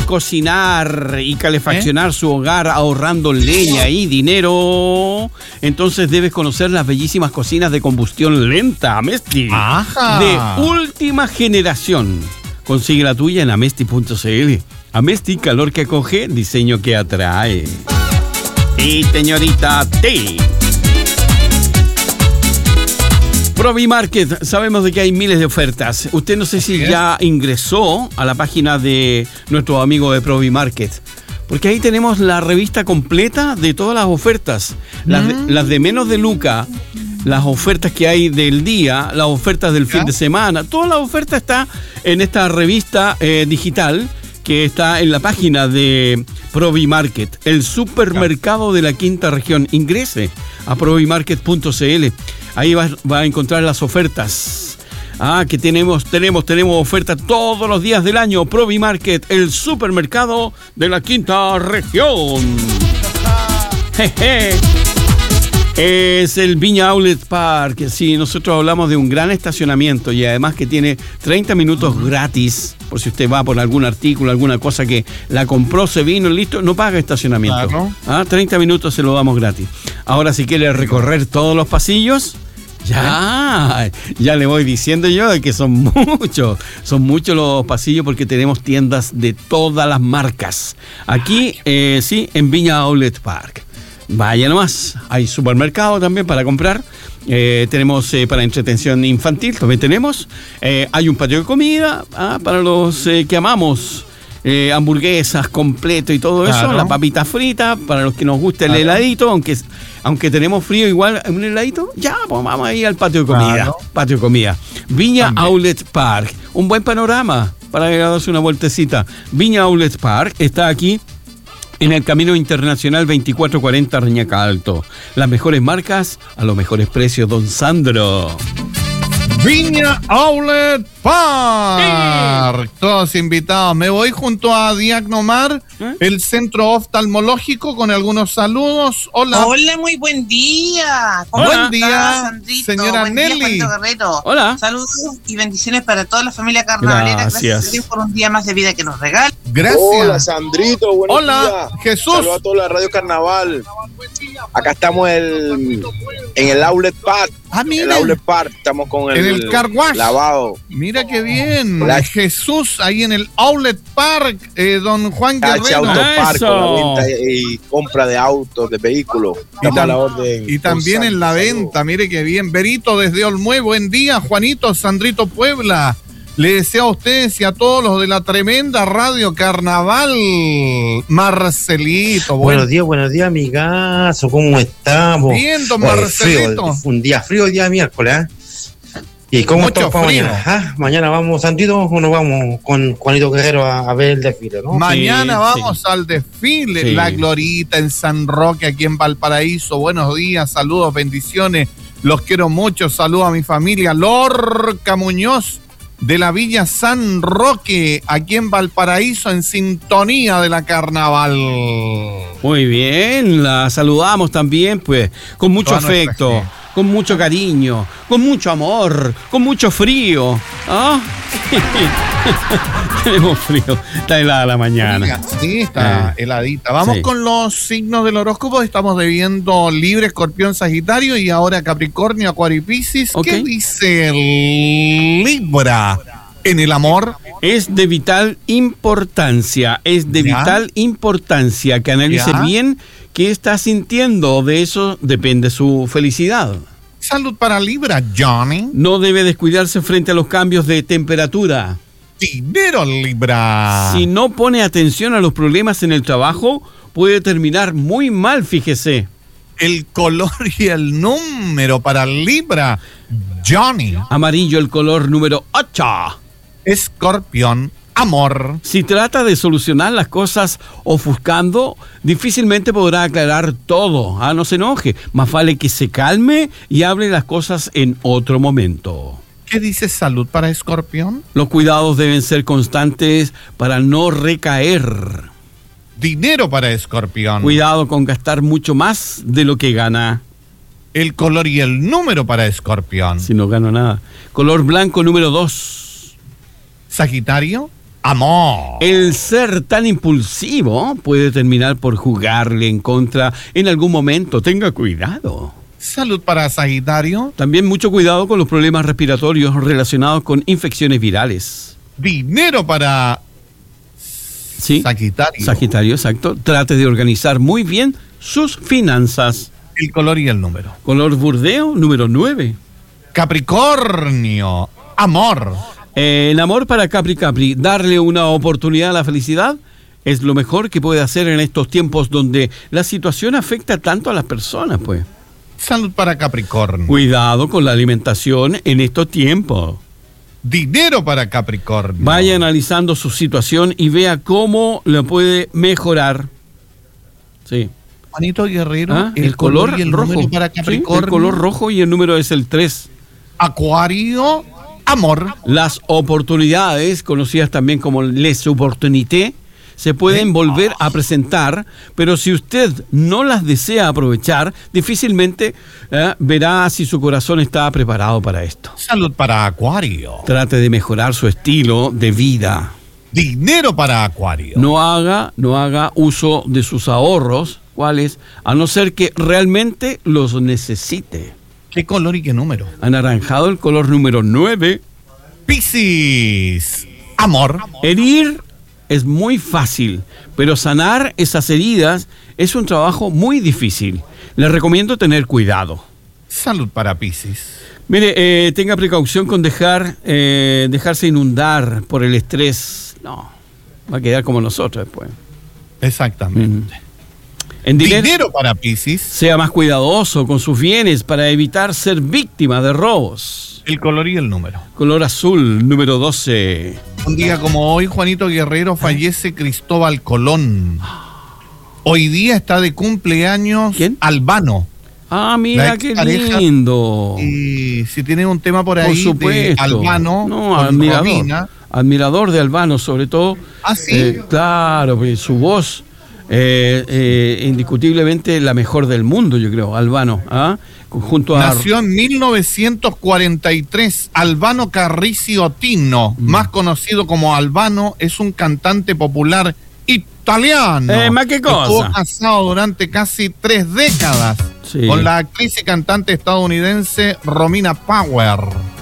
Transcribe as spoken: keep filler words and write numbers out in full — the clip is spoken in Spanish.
cocinar y calefaccionar ¿Eh? su hogar ahorrando leña y dinero, entonces debes conocer las bellísimas cocinas de combustión lenta Amesti. Ajá. De última generación. Consigue la tuya en amesti punto cl. Amesti, calor que acoge, diseño que atrae. Y señorita T. Provimarket, sabemos de que hay miles de ofertas. Usted no sé si ya ingresó a la página de nuestro amigo de Provimarket, porque ahí tenemos la revista completa de todas las ofertas. Las de, las de menos de Luca, las ofertas que hay del día, las ofertas del fin de semana. Toda la oferta está en esta revista eh, digital que está en la página de Provimarket, el supermercado de la quinta región. Ingrese a provimarket punto cl. Ahí va, va a encontrar las ofertas. Ah, que tenemos, tenemos, tenemos ofertas todos los días del año. Provimarket, el supermercado de la quinta región. Jeje. Es el Viña Outlet Park. Sí, nosotros hablamos de un gran estacionamiento y además que tiene treinta minutos uh-huh. gratis. Por si usted va por algún artículo, alguna cosa que la compró, se vino, listo, no paga estacionamiento. Claro. ¿Ah? treinta minutos se lo damos gratis. Ahora, si quiere recorrer todos los pasillos, ya, ya le voy diciendo yo de que son muchos, son muchos los pasillos porque tenemos tiendas de todas las marcas. Aquí, eh, sí, en Viña Outlet Park. Vaya nomás, hay supermercado también para comprar, eh, tenemos eh, para entretención infantil, también tenemos, eh, hay un patio de comida ah, para los eh, que amamos, eh, hamburguesas completo y todo claro. eso, la papita frita, para los que nos gusta el claro. heladito, aunque, aunque tenemos frío igual, un heladito, ya, pues vamos ahí al patio de comida, claro. patio de comida. Viña también. Outlet Park, un buen panorama para darse una vueltecita. Viña Outlet Park está aquí en el Camino Internacional veinticuatro cuarenta Reñaca Alto. Las mejores marcas a los mejores precios, don Sandro. Viña Outlet Park. Sí. Todos invitados. Me voy junto a Diagnomar, ¿Eh? el centro oftalmológico, con algunos saludos. Hola. Hola, muy buen día. ¿Cómo buen día, señora buen Nelly. Día, Guerrero. Hola. Saludos y bendiciones para toda la familia carnavalera. Gracias. Gracias a Dios por un día más de vida que nos regala. Gracias. Hola, Sandrito. Buenos Hola, días. Jesús. Saludos a toda la Radio Carnaval. Acá estamos el, en el Outlet Park. Ah, mira. En el Outlet Park. Estamos con el, en el car wash. lavado. Mira qué bien. La... Jesús, ahí en el Outlet Park, eh, don Juan Guerrero. Auto Park, con la venta y, y compra de autos, de vehículos. Y, tam- a la orden, y también en la venta, mire qué bien. Berito desde Olmué, buen día. Juanito, Sandrito Puebla. Le deseo a ustedes y a todos los de la tremenda Radio Carnaval. Marcelito. Buen... Buenos días, buenos días, amigazo. ¿Cómo estamos? Bien, don Bueno, Marcelito. Frío, un día frío, el día miércoles, ¿eh? ¿Y cómo Mucho estamos para frío. mañana? ¿Ah? Mañana vamos, Sandrito, o nos vamos con Juanito Guerrero a, a ver el desfile, ¿no? Mañana Sí, vamos sí. al desfile. Sí. La Glorita en San Roque, aquí en Valparaíso. Buenos días, saludos, bendiciones. Los quiero mucho. Saludos a mi familia. Lorca Muñoz, de la Villa San Roque, aquí en Valparaíso, en sintonía de la Carnaval. Muy bien, la saludamos también, pues, con mucho Toda afecto, nuestra gente. con mucho cariño, con mucho amor, con mucho frío. ¿Ah? Tenemos frío, está helada la mañana. Sí, está Eh, heladita. Vamos sí. con los signos del horóscopo. Estamos debiendo Libre, Escorpión, Sagitario y ahora Capricornio, Acuario y Piscis. Ok. ¿Qué dice el Libra en el amor? Es de vital importancia, es de ¿Ya? vital importancia que analice ¿Ya? bien qué está sintiendo, de eso depende su felicidad. Salud para Libra, Johnny. No debe descuidarse frente a los cambios de temperatura. Dinero, Libra. Si no pone atención a los problemas en el trabajo, puede terminar muy mal, fíjese. El color y el número para Libra, Johnny. Amarillo, el color número ocho. Escorpión, amor. Si trata de solucionar las cosas ofuscando, difícilmente podrá aclarar todo. Ah, no se enoje. Más vale que se calme y hable las cosas en otro momento. ¿Qué dice salud para Escorpión? Los cuidados deben ser constantes para no recaer. Dinero para Escorpión. Cuidado con gastar mucho más de lo que gana. El color y el número para Escorpión. Si no gano nada. Color blanco número dos. Sagitario. Amor. El ser tan impulsivo puede terminar por jugarle en contra en algún momento. Tenga cuidado. Salud para Sagitario. También mucho cuidado con los problemas respiratorios relacionados con infecciones virales. Dinero para Sí. Sagitario. Sagitario, exacto. Trate de organizar muy bien sus finanzas. El color y el número. Color burdeo, número nueve. Capricornio. Amor. Eh, en amor para Capri Capri, darle una oportunidad a la felicidad es lo mejor que puede hacer en estos tiempos donde la situación afecta tanto a las personas, pues. Salud para Capricornio. Cuidado con la alimentación en estos tiempos. Dinero para Capricornio. Vaya analizando su situación y vea cómo lo puede mejorar. Sí. Juanito Guerrero. Ah, el, color, y el rojo. número para Sí, Capricornio. el color rojo y el número es el tres. Acuario. Amor. Las oportunidades, conocidas también como les opportunités, se pueden volver a presentar, pero si usted no las desea aprovechar, difícilmente eh, verá si su corazón está preparado para esto. Salud para Acuario. Trate de mejorar su estilo de vida. Dinero para Acuario. No haga, no haga uso de sus ahorros, ¿cuáles? A no ser que realmente los necesite. ¿Qué color y qué número? Anaranjado, el color número nueve. Piscis. Amor. Herir es muy fácil, pero sanar esas heridas es un trabajo muy difícil. Le recomiendo tener cuidado. Salud para Piscis. Mire, eh, tenga precaución con dejar eh, dejarse inundar por el estrés. No, va a quedar como nosotros después. Exactamente. Mm. En dinero, Dinero para Piscis. sea más cuidadoso con sus bienes para evitar ser víctima de robos. El color y el número. Color azul, número doce. Un día como hoy, Juanito Guerrero, fallece Cristóbal Colón. Hoy día está de cumpleaños ¿Quién? Albano. Ah, mira, La qué expareja. lindo. Y si tiene un tema por Por ahí de supuesto. Albano, No, con admirador. Romina. Admirador de Albano, sobre todo. Ah, sí. Eh, claro, pues, su voz, eh, eh, indiscutiblemente la mejor del mundo, yo creo, Albano. ¿Ah? Junto a... Nació en mil novecientos cuarenta y tres. Albano Carricio Tino, Mm. más conocido como Albano, es un cantante popular italiano. Eh, ¿más qué cosa? Estuvo casado durante casi tres décadas Sí. con la actriz y cantante estadounidense Romina Power.